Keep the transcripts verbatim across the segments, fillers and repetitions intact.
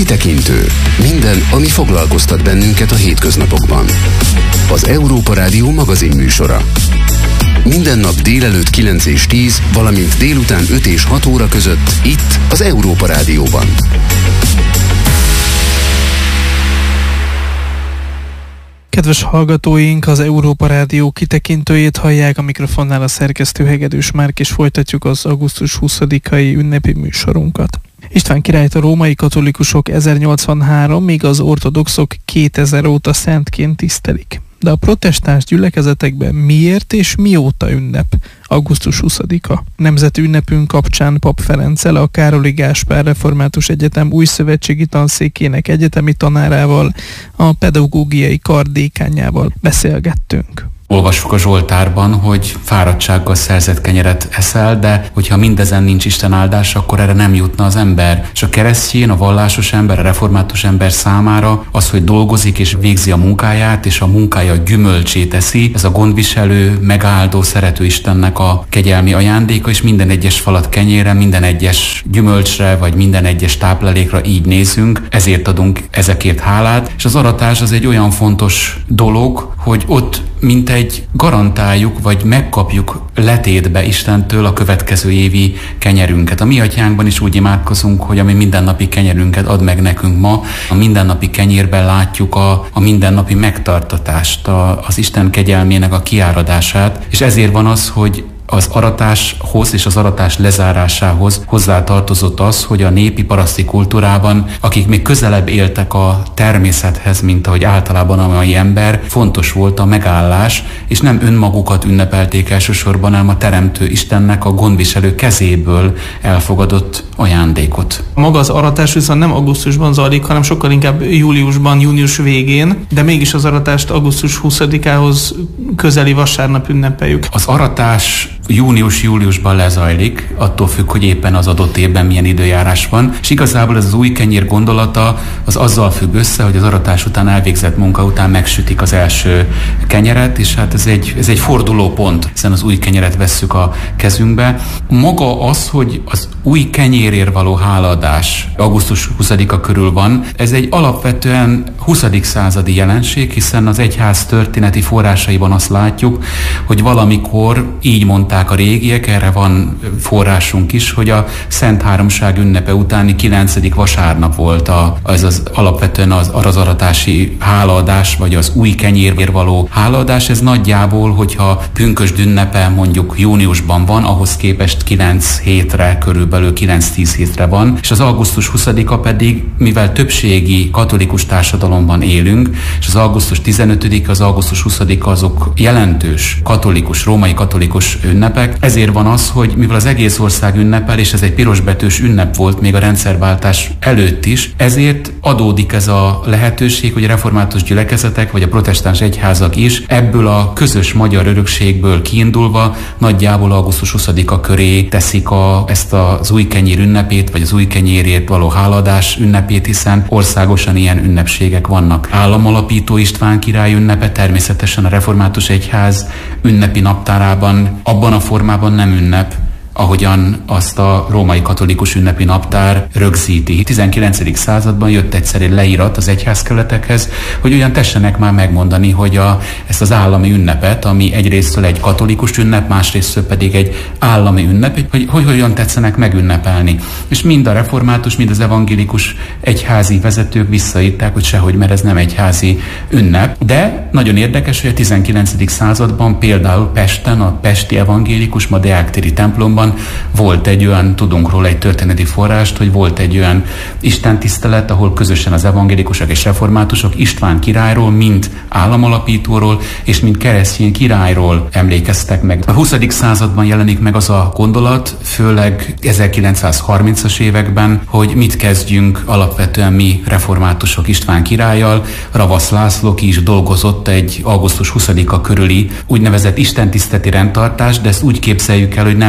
Kitekintő. Minden, ami foglalkoztat bennünket a hétköznapokban. Az Európa Rádió magazin műsora. Minden nap délelőtt kilenc és tíz, valamint délután öt és hat óra között itt az Európa Rádióban. Kedves hallgatóink, az Európa Rádió kitekintőjét hallják, a mikrofonnál a szerkesztő Hegedűs Márk, és folytatjuk az augusztus huszadikai ünnepi műsorunkat. István királyt a római katolikusok ezernyolcvanhárom, míg az ortodoxok kétezer óta szentként tisztelik. De a protestáns gyülekezetekben miért és mióta ünnep augusztus huszadika? Nemzeti ünnepünk kapcsán Pap Ferenccel, a Károli Gáspár Református Egyetem új szövetségi tanszékének egyetemi tanárával, a pedagógiai kar dékánjával beszélgettünk. Olvassuk a Zsoltárban, hogy fáradtsággal szerzett kenyeret eszel, de hogyha mindezen nincs Isten áldás, akkor erre nem jutna az ember. És a keresztjén, a vallásos ember, a református ember számára az, hogy dolgozik és végzi a munkáját, és a munkája gyümölcsét eszi, ez a gondviselő, megáldó, szerető Istennek a kegyelmi ajándéka, és minden egyes falat kenyérre, minden egyes gyümölcsre, vagy minden egyes táplálékra így nézünk, ezért adunk ezekért hálát. És az aratás az egy olyan fontos dolog, hogy ott mintegy garantáljuk, vagy megkapjuk letétbe Istentől a következő évi kenyerünket. A mi atyánkban is úgy imádkozunk, hogy a mi mindennapi kenyerünket add meg nekünk ma. A mindennapi kenyérben látjuk a, a mindennapi megtartatást, a, az Isten kegyelmének a kiáradását, és ezért van az, hogy az aratáshoz és az aratás lezárásához hozzátartozott az, hogy a népi paraszti kultúrában, akik még közelebb éltek a természethez, mint ahogy általában a mai ember, fontos volt a megállás, és nem önmagukat ünnepelték elsősorban, hanem a Teremtő Istennek a gondviselő kezéből elfogadott ajándékot. Maga az aratás viszont nem augusztusban zajlik, hanem sokkal inkább júliusban, június végén, de mégis az aratást augusztus huszadikához közeli vasárnap ünnepeljük. Az aratás június-júliusban lezajlik, attól függ, hogy éppen az adott évben milyen időjárás van, és igazából ez az új kenyér gondolata az azzal függ össze, hogy az aratás után elvégzett munka után megsütik az első kenyeret, és hát ez egy, ez egy fordulópont, hiszen az új kenyeret vesszük a kezünkbe. Maga az, hogy az új kenyérért való hálaadás augusztus huszadika körül van, ez egy alapvetően huszadik századi jelenség, hiszen az egyház történeti forrásaiban azt látjuk, hogy valamikor így mondták a régiek, erre van forrásunk is, hogy a Szent Háromság ünnepe utáni kilencedik vasárnap volt a, az, az alapvetően az arazaratási hálaadás, vagy az új kenyérért való hálaadás. Ez nagyjából, hogyha pünkösd ünnepe mondjuk júniusban van, ahhoz képest kilenc hétre, körülbelül kilenc-tíz hétre van, és az augusztus huszadika pedig, mivel többségi katolikus társadalomban élünk, és az augusztus tizenötödike, az augusztus huszadika azok jelentős katolikus, római katolikus ünnepek. Ezért van az, hogy mivel az egész ország ünnepel, és ez egy pirosbetűs ünnep volt még a rendszerváltás előtt is, ezért adódik ez a lehetőség, hogy a református gyülekezetek vagy a protestáns egyházak is ebből a közös magyar örökségből kiindulva nagyjából augusztus huszadika köré teszik a, ezt az új kenyér ünnepét, vagy az új kenyérért való hálaadás ünnepét, hiszen országosan ilyen ünnepségek vannak. Államalapító István király ünnepe természetesen a református egyház ünnepi naptárában abban a formában nem ünnep, ahogyan azt a római katolikus ünnepi naptár rögzíti. tizenkilencedik században jött egyszer egy leírat az egyházkerületekhez, hogy ugyan tessenek már megmondani, hogy a, ezt az állami ünnepet, ami egyrésztől egy katolikus ünnep, másrésztől pedig egy állami ünnep, hogy, hogy hogyan tetszenek megünnepelni. És mind a református, mind az evangélikus egyházi vezetők visszaírták, hogy sehogy, mert ez nem egyházi ünnep. De nagyon érdekes, hogy a tizenkilencedik században például Pesten, a pesti evangélikus, ma Deák-téri templomban volt egy olyan, tudunk róla egy történeti forrást, hogy volt egy olyan istentisztelet, ahol közösen az evangélikusok és reformátusok István királyról, mint államalapítóról, és mint keresztény királyról emlékeztek meg. A huszadik században jelenik meg az a gondolat, főleg ezerkilencszázharmincas években, hogy mit kezdjünk alapvetően mi reformátusok István királlyal. Ravasz László ki is dolgozott egy augusztus huszadika körüli úgynevezett istentiszteleti rendtartást, de ezt úgy képzeljük el, hogy nem külön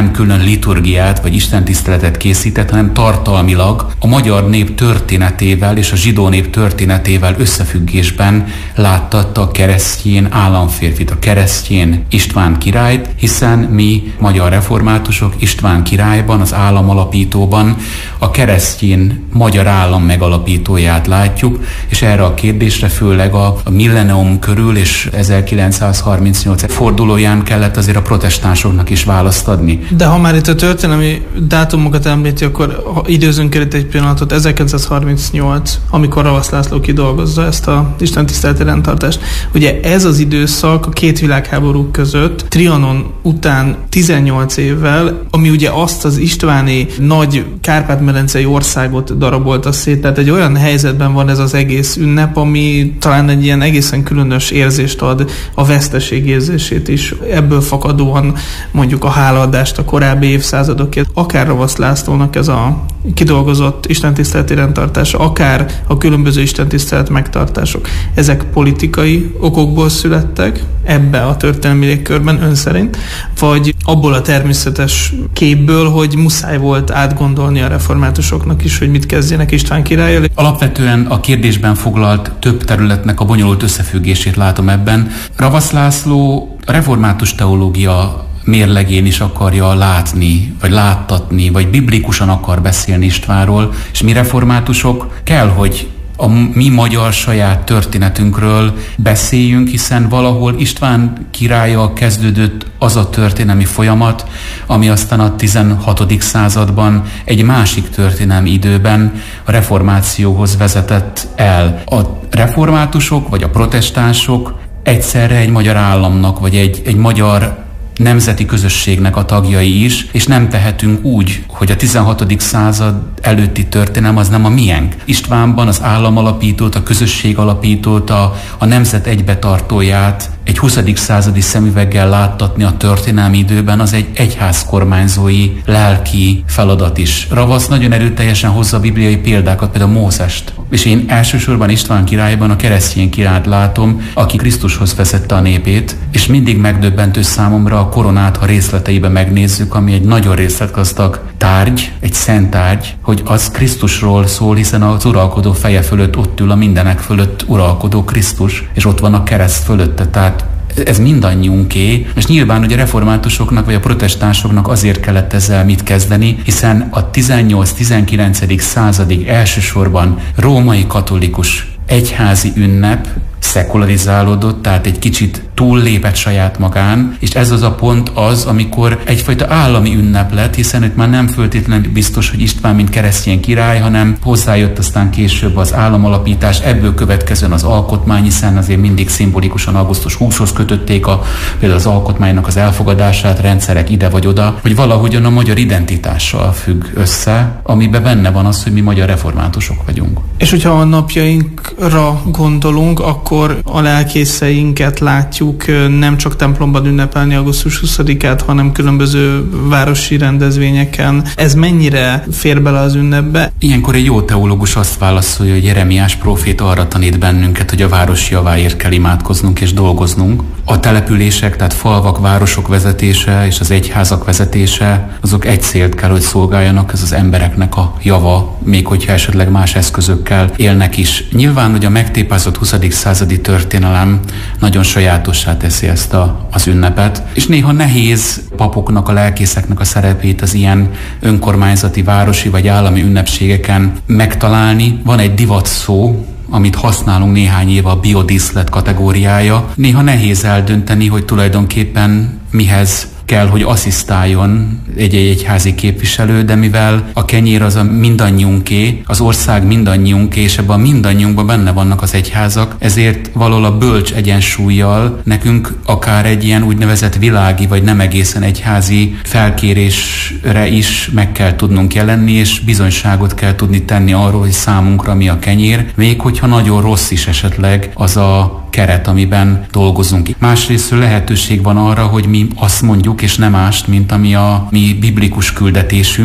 liturgiát vagy istentiszteletet készített, hanem tartalmilag a magyar nép történetével és a zsidó nép történetével összefüggésben láttatta a keresztjén államférfit, a keresztjén István királyt, hiszen mi magyar reformátusok István királyban, az államalapítóban a keresztjén magyar állam megalapítóját látjuk, és erre a kérdésre főleg a, a millennium körül és ezerkilencszázharmincnyolc fordulóján kellett azért a protestánsoknak is választ adni. De ha már itt a történelmi dátumokat említi, akkor időzünk el itt egy pillanatot, ezerkilencszázharmincnyolc, amikor Ravasz László kidolgozza ezt a istentiszteleti rendtartást. Ugye ez az időszak a két világháború között, Trianon után tizennyolc évvel, ami ugye azt az istváni nagy Kárpát-medencei országot darabolta szét, tehát egy olyan helyzetben van ez az egész ünnep, ami talán egy ilyen egészen különös érzést ad, a veszteség érzését is. Ebből fakadóan mondjuk a hálaadást a korábbi évszázadokért, akár Ravasz Lászlónak ez a kidolgozott istentiszteleti rendtartása, akár a különböző istentisztelet megtartások. Ezek politikai okokból születtek ebbe a történelmi légkörben ön szerint, vagy abból a természetes képből, hogy muszáj volt átgondolni a reformátusoknak is, hogy mit kezdjenek István királlyal. Alapvetően a kérdésben foglalt több területnek a bonyolult összefüggését látom ebben. Ravasz László a református teológia mérlegén is akarja látni, vagy láttatni, vagy biblikusan akar beszélni Istvánról, és mi reformátusok kell, hogy a mi magyar saját történetünkről beszéljünk, hiszen valahol István királlyal kezdődött az a történelmi folyamat, ami aztán a tizenhatodik században egy másik történelmi időben a reformációhoz vezetett el. A reformátusok vagy a protestánsok egyszerre egy magyar államnak, vagy egy, egy magyar nemzeti közösségnek a tagjai is, és nem tehetünk úgy, hogy a tizenhatodik század előtti történelem az nem a miénk. Istvánban az államalapítót, a közösség alapítót, a, a nemzet egybetartóját egy huszadik századi szemüveggel láttatni a történelmi időben, az egy egyházkormányzói lelki feladat is. Ravasz nagyon erőteljesen hozza a bibliai példákat, például Mózest. És én elsősorban István királyban a keresztény királyt látom, aki Krisztushoz vezette a népét, és mindig megdöbbentő számomra a koronát, ha részleteiben megnézzük, ami egy nagyon részletgazdag tárgy, egy szent tárgy, hogy az Krisztusról szól, hiszen az uralkodó feje fölött ott ül a mindenek fölött uralkodó Krisztus, és ott van a kereszt fölötte, tehát ez mindannyiunké, és nyilván ugye a reformátusoknak vagy a protestánsoknak azért kellett ezzel mit kezdeni, hiszen a tizennyolc-tizenkilencedik századig elsősorban római katolikus egyházi ünnep szekularizálódott, tehát egy kicsit túllépett saját magán, és ez az a pont az, amikor egyfajta állami ünnep lett, hiszen itt már nem föltétlenül biztos, hogy István mint keresztény király, hanem hozzájött aztán később az államalapítás, ebből következően az alkotmány, hiszen azért mindig szimbolikusan augusztus huszadikánhoz kötötték a, például az alkotmánynak az elfogadását, rendszerek ide vagy oda, hogy valahogyan a magyar identitással függ össze, amiben benne van az, hogy mi magyar reformátusok vagyunk. És hogyha a napjainkra gondolunk, akkor a lelkészeinket látjuk nem csak templomban ünnepelni augusztus huszadikát, hanem különböző városi rendezvényeken. Ez mennyire fér bele az ünnepbe? Ilyenkor egy jó teológus azt válaszolja, hogy Jeremiás próféta arra tanít bennünket, hogy a város javáért kell imádkoznunk és dolgoznunk. A települések, tehát falvak, városok vezetése és az egyházak vezetése, azok egy célt kell, hogy szolgáljanak, ez az embereknek a java, még hogyha esetleg más eszközökkel élnek is. Nyilván, hogy a megtépázott huszadik századi történelem nagyon sajátossá teszi ezt a, az ünnepet, és néha nehéz papoknak, a lelkészeknek a szerepét az ilyen önkormányzati, városi vagy állami ünnepségeken megtalálni. Van egy divat szó, amit használunk néhány éve, a biodíszlet kategóriája. Néha nehéz eldönteni, hogy tulajdonképpen mihez kell, hogy asszisztáljon egy-egy egyházi képviselő, de mivel a kenyér az a mindannyiunké, az ország mindannyiunké, és ebben a mindannyiunkban benne vannak az egyházak, ezért valahol a bölcs egyensúlyjal nekünk akár egy ilyen úgynevezett világi, vagy nem egészen egyházi felkérésre is meg kell tudnunk jelenni, és bizonyságot kell tudni tenni arról, hogy számunkra mi a kenyér, még hogyha nagyon rossz is esetleg az a keret, amiben dolgozunk. Másrésztről lehetőség van arra, hogy mi azt mondjuk, és nem mást, mint ami a mi biblikus küldetésünk,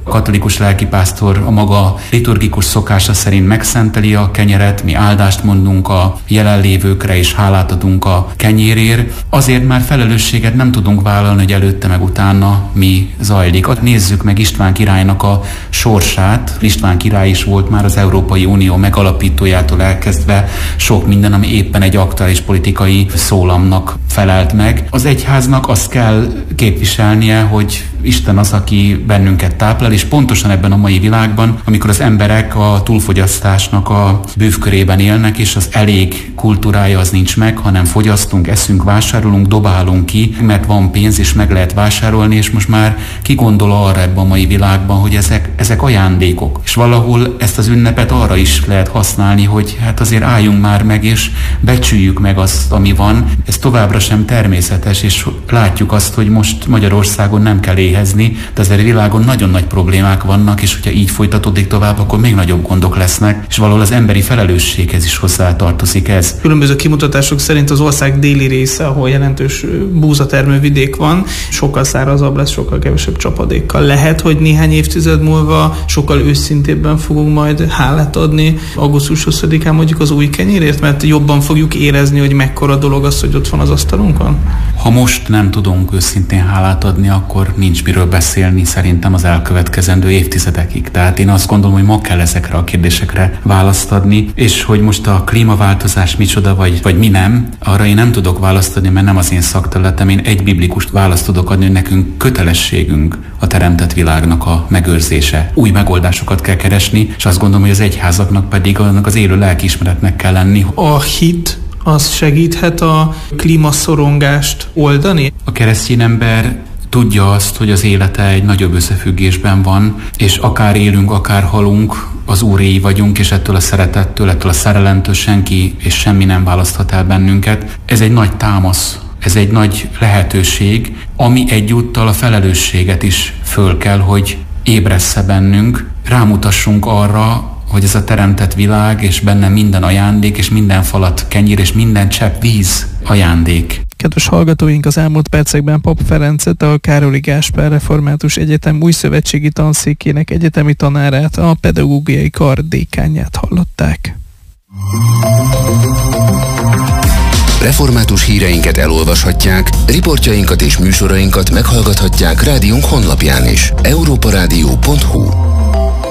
A katolikus lelkipásztor a maga liturgikus szokása szerint megszenteli a kenyeret, mi áldást mondunk a jelenlévőkre és hálát adunk a kenyérért. Azért már felelősséget nem tudunk vállalni, hogy előtte meg utána mi zajlik. Nézzük meg István királynak a sorsát. István király is volt már az Európai Unió megalapítójától elkezdve sok minden, ami éppen egy aktuális politikai szólamnak felelt meg. Az egyháznak azt kell képviselnie, hogy Isten az, aki bennünket táplál, és pontosan ebben a mai világban, amikor az emberek a túlfogyasztásnak a bűvkörében élnek, és az elég kultúrája az nincs meg, hanem fogyasztunk, eszünk, vásárolunk, dobálunk ki, mert van pénz, és meg lehet vásárolni, és most már ki gondol arra ebben a mai világban, hogy ezek, ezek ajándékok. És valahol ezt az ünnepet arra is lehet használni, hogy hát azért álljunk már meg, és becsüljük meg azt, ami van. Ez továbbra sem természetes, és látjuk azt, hogy most Magyarországon nem kell éhezni, de azért a világon nagyon nagy problémák vannak, és hogyha így folytatódik tovább, akkor még nagyobb gondok lesznek, és valahol az emberi felelősséghez is hozzátartozik ez. Különböző kimutatások szerint az ország déli része, ahol jelentős búzatermő vidék van, sokkal szárazabb lesz, sokkal kevesebb csapadékkal. Lehet, hogy néhány évtized múlva sokkal őszintébben fogunk majd hálát adni augusztus huszadikán mondjuk az új kenyérért, mert jobban fogjuk érezni, hogy mekkora dolog az, hogy ott van az asztalunkon? Ha most nem tudunk őszintén hálát adni, akkor nincs miről beszélni szerintem az elkövetkezendő évtizedekig. Tehát én azt gondolom, hogy ma kell ezekre a kérdésekre választ adni, és hogy most a klímaváltozás micsoda, vagy, vagy mi nem, arra én nem tudok választ adni, mert nem az én szakterületem. Én egy biblikus választ tudok adni, hogy nekünk kötelességünk a teremtett világnak a megőrzése. Új megoldásokat kell keresni, és azt gondolom, hogy az egyházaknak pedig annak az élő lelkiismeretnek kell lenni. A hit az segíthet a klímaszorongást oldani? A keresztény ember tudja azt, hogy az élete egy nagyobb összefüggésben van, és akár élünk, akár halunk, az Úréi vagyunk, és ettől a szeretettől, ettől a szerelemtől senki és semmi nem választhat el bennünket. Ez egy nagy támasz, ez egy nagy lehetőség, ami egyúttal a felelősséget is föl kell, hogy ébressze bennünk, rámutassunk arra, hogy ez a teremtett világ, és benne minden ajándék, és minden falat kenyér, és minden csepp víz ajándék. Kedves hallgatóink, az elmúlt percekben Pap Ferencet, a Károli Gáspár Református Egyetem új szövetségi tanszékének egyetemi tanárát, a pedagógiai kar dékánját hallották. Református híreinket elolvashatják, riportjainkat és műsorainkat meghallgathatják rádiónk honlapján is. európa rádió pont hu